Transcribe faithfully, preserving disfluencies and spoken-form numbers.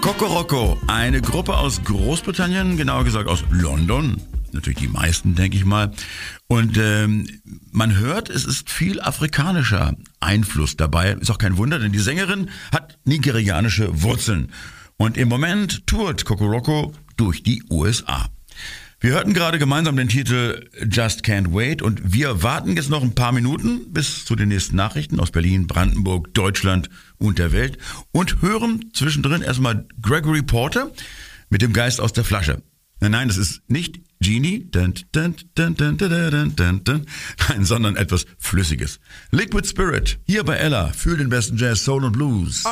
Kokoroko, eine Gruppe aus Großbritannien, genauer gesagt aus London. Natürlich die meisten, denke ich mal. Und ähm, man hört, es ist viel afrikanischer Einfluss dabei. Ist auch kein Wunder, denn die Sängerin hat nigerianische Wurzeln. Und im Moment tourt Kokoroko durch die U S A. Wir hörten gerade gemeinsam den Titel Just Can't Wait und wir warten jetzt noch ein paar Minuten bis zu den nächsten Nachrichten aus Berlin, Brandenburg, Deutschland und der Welt und hören zwischendrin erstmal Gregory Porter mit dem Geist aus der Flasche. Nein, nein, das ist nicht Genie, dun, dun, dun, dun, dun, dun, dun, nein, sondern etwas Flüssiges. Liquid Spirit, hier bei Ella, für den besten Jazz, Soul und Blues.